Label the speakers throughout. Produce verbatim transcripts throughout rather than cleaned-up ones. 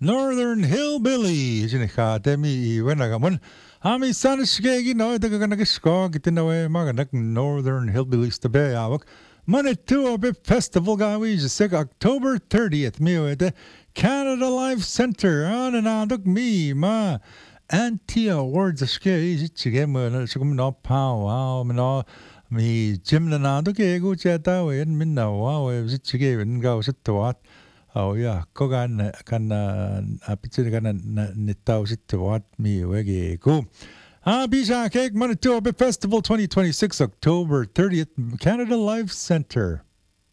Speaker 1: Northern Hillbilly. Sinikatemi iwenagamun. Ami sanishgegi no daganagishko gitinawe maganak Northern Hillbillies tabe awak. Manitou Bip Festival gawi jisik October thirtieth. Miwede Canada Life Center. Ananaduk mi ma. Anti awards ashke jichige mo sigum no pow wow no mi Jim nanaduk ego chata we min na wow jichige wen ga usitwat. Oh yeah, kogan kan apitsin kan nitaw usitwat mi wege go. Ah, Bija Cake Manitoba Bip Festival twenty twenty-six, October thirtieth, Canada Life Center.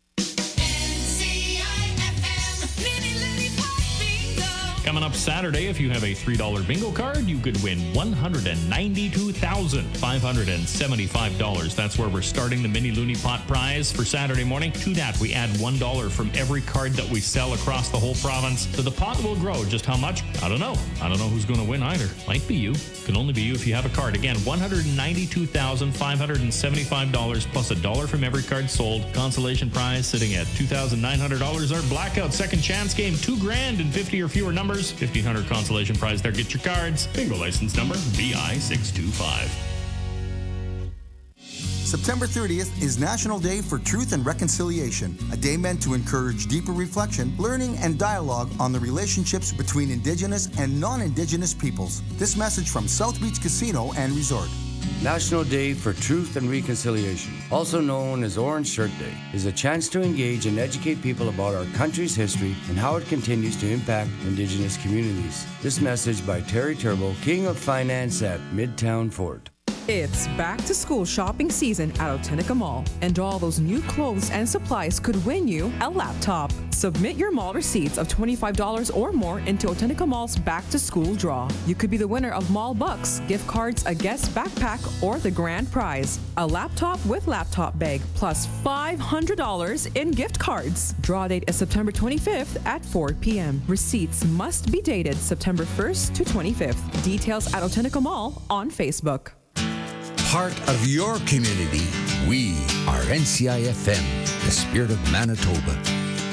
Speaker 2: Coming up Saturday, if you have a three dollar bingo card, you could win one hundred ninety-two thousand five hundred seventy-five dollars. That's where we're starting the Mini Looney Pot prize for Saturday morning. To that, we add one dollar from every card that we sell across the whole province. So the pot will grow. Just how much? I don't know. I don't know who's going to win either. Might be you. Can only be you if you have a card. Again, one hundred ninety-two thousand five hundred seventy-five dollars plus a dollar from every card sold. Consolation prize sitting at two thousand nine hundred dollars. Our blackout second chance game, two grand and fifty or fewer numbers. fifteen hundred consolation prize there. Get your cards. Bingo license number B I six two five.
Speaker 3: September thirtieth is National Day for Truth and Reconciliation, a day meant to encourage deeper reflection, learning, and dialogue on the relationships between Indigenous and non-Indigenous peoples. This message from South Beach Casino and Resort.
Speaker 4: National Day for Truth and Reconciliation, also known as Orange Shirt Day, is a chance to engage and educate people about our country's history and how it continues to impact Indigenous communities. This message by Terry Turbo, King of Finance at Midtown Fort.
Speaker 5: It's back to school shopping season at Otenica Mall, and all those new clothes and supplies could win you a laptop. Submit your mall receipts of twenty-five dollars or more into Otenica Mall's back to school draw. You could be the winner of Mall Bucks, gift cards, a guest backpack, or the grand prize, a laptop with laptop bag plus five hundred dollars in gift cards. Draw date is September twenty-fifth at four p.m. Receipts must be dated September first to twenty-fifth. Details at Otenica Mall on Facebook.
Speaker 6: Part of your community, we are N C I F M, the spirit of Manitoba.